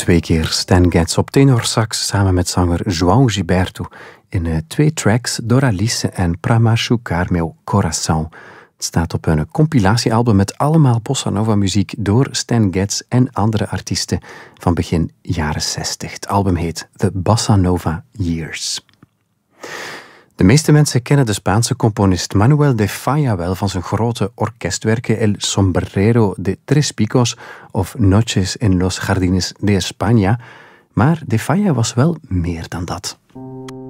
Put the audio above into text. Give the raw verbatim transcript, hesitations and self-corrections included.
twee keer Stan Getz op tenorsax samen met zanger João Gilberto in uh, twee tracks Doralice en Pra Machucar Meu Coração. Het staat op een compilatiealbum met allemaal bossa nova muziek door Stan Getz en andere artiesten van begin jaren zestig. Het album heet The Bossa Nova Years. De meeste mensen kennen de Spaanse componist Manuel de Falla wel van zijn grote orkestwerken El Sombrero de Tres Picos of Noches en los Jardines de España. Maar de Falla was wel meer dan dat.